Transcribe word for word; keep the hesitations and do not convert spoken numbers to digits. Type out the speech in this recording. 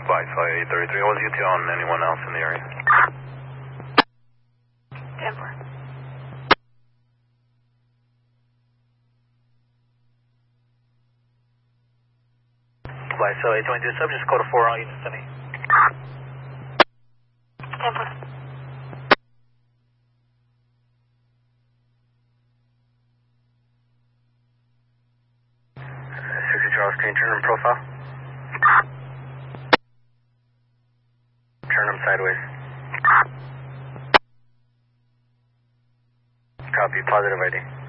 Flight Flight eight thirty-three, what was you telling anyone else in the area? Denver. Flight Cell eight twenty-two, subject code four, all units to me. Denver. sixty Charles, can you turn him profile? Turn him sideways. Copy, positive I D.